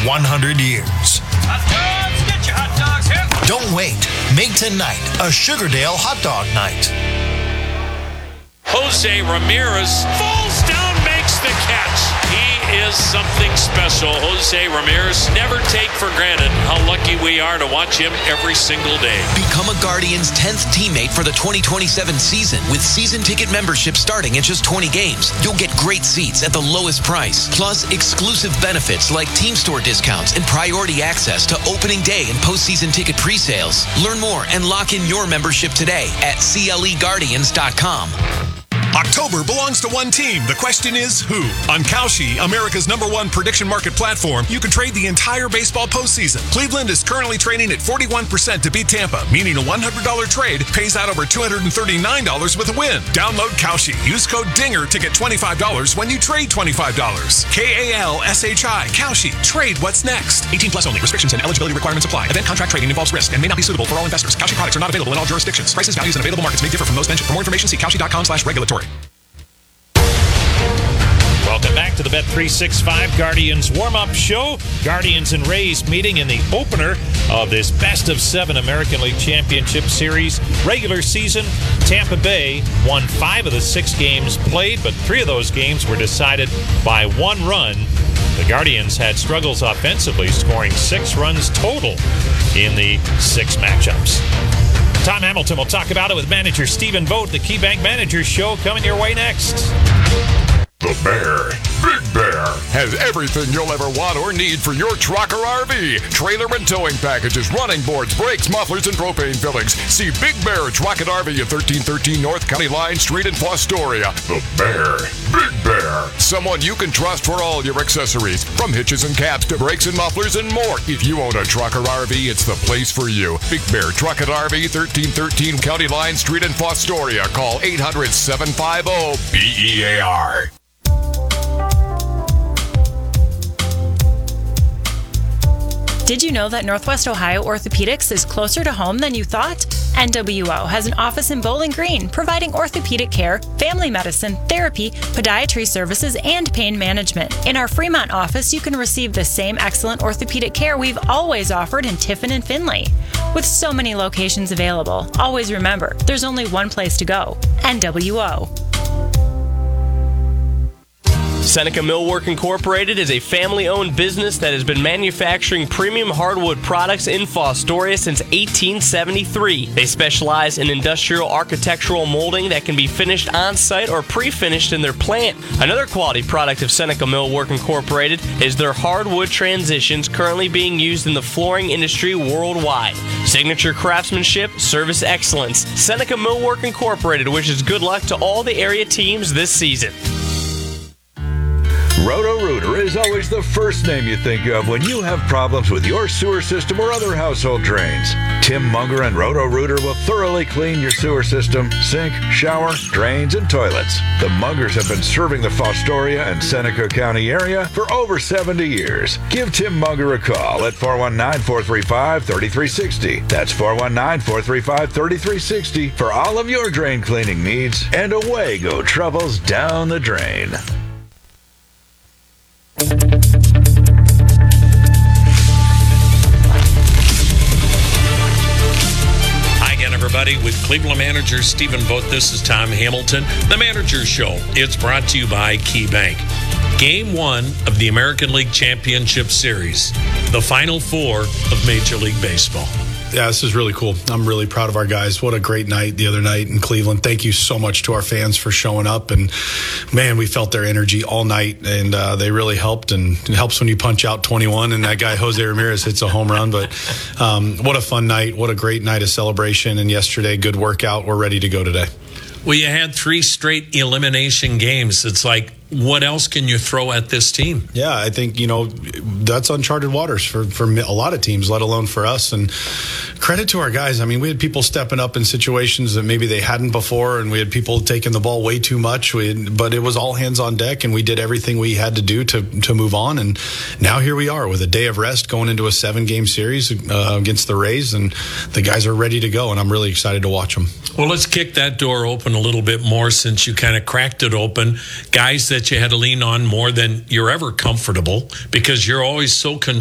100 years. Hot dogs, get your hot dogs here. Don't wait. Make tonight a Sugardale hot dog night. Jose Ramirez falls down, makes the catch. He is something special. Jose Ramirez, never take for granted how lucky we are to watch him every single day. Become a Guardians 10th teammate for the 2027 season with season ticket membership starting at just 20 games. You'll get great seats at the lowest price, plus exclusive benefits like team store discounts and priority access to opening day and postseason ticket pre-sales. Learn more and lock in your membership today at CLEGuardians.com. October belongs to one team. The question is who? On Kalshi, America's #1 prediction market platform, you can trade the entire baseball postseason. Cleveland is currently trading at 41% to beat Tampa, meaning a $100 trade pays out over $239 with a win. Download Kalshi. Use code DINGER to get $25 when you trade $25. KALSHI. Kalshi. Trade what's next. 18 plus only. Restrictions and eligibility requirements apply. Event contract trading involves risk and may not be suitable for all investors. Kalshi products are not available in all jurisdictions. Prices, values, and available markets may differ from those mentioned. For more information, see Kalshi.com/regulatory. Welcome back to the Bet365 Guardians warm-up show. Guardians and Rays meeting in the opener of this best-of-7 American League Championship Series. Regular season, Tampa Bay won 5 of the 6 games played, but 3 of those games were decided by 1 run. The Guardians had struggles offensively, scoring 6 runs total in the 6 matchups. Tom Hamilton will talk about it with manager Stephen Vogt. The KeyBank Managers Show coming your way next. The Bear, Big Bear, has everything you'll ever want or need for your truck or RV. Trailer and towing packages, running boards, brakes, mufflers, and propane fillings. See Big Bear Truck and RV at 1313 North County Line Street in Fostoria. The Bear, Big Bear, someone you can trust for all your accessories, from hitches and caps to brakes and mufflers and more. If you own a truck or RV, it's the place for you. Big Bear Truck and RV, 1313 County Line Street in Fostoria. Call 800-750-BEAR. Did you know that Northwest Ohio Orthopedics is closer to home than you thought? NWO has an office in Bowling Green, providing orthopedic care, family medicine, therapy, podiatry services, and pain management. In our Fremont office, you can receive the same excellent orthopedic care we've always offered in Tiffin and Findlay. With so many locations available, always remember, there's only one place to go: NWO. Seneca Millwork Incorporated is a family-owned business that has been manufacturing premium hardwood products in Fostoria since 1873. They specialize in industrial architectural molding that can be finished on-site or pre-finished in their plant. Another quality product of Seneca Millwork Incorporated is their hardwood transitions currently being used in the flooring industry worldwide. Signature craftsmanship, service excellence. Seneca Millwork Incorporated wishes good luck to all the area teams this season. Roto-Rooter is always the first name you think of when you have problems with your sewer system or other household drains. Tim Munger and Roto-Rooter will thoroughly clean your sewer system, sink, shower, drains, and toilets. The Mungers have been serving the Fostoria and Seneca County area for over 70 years. Give Tim Munger a call at 419-435-3360. That's 419-435-3360 for all of your drain cleaning needs, and away go troubles down the drain. Hi again, everybody. With Cleveland manager Stephen Vogt, this is Tom Hamilton. The Manager's Show. It's brought to you by KeyBank. Game 1 of the American League Championship Series, the Final Four of Major League Baseball. Yeah, this is really cool. I'm really proud of our guys. What a great night the other night in Cleveland. Thank you so much to our fans for showing up. And, man, we felt their energy all night, and they really helped. And it helps when you punch out 21 and that guy, Jose Ramirez, hits a home run. But what a fun night. What a great night of celebration. And yesterday, good workout. We're ready to go today. Well, you had 3 straight elimination games. It's like, what else can you throw at this team? Yeah, I think, that's uncharted waters for a lot of teams, let alone for us. And credit to our guys. I mean, we had people stepping up in situations that maybe they hadn't before, and we had people taking the ball way too much. But it was all hands on deck, and we did everything we had to do to move on. And now here we are with a day of rest going into a 7-game series against the Rays, and the guys are ready to go, and I'm really excited to watch them. Well, let's kick that door open a little bit more since you kind of cracked it open. Guys that you had to lean on more than you're ever comfortable because you're always so concerned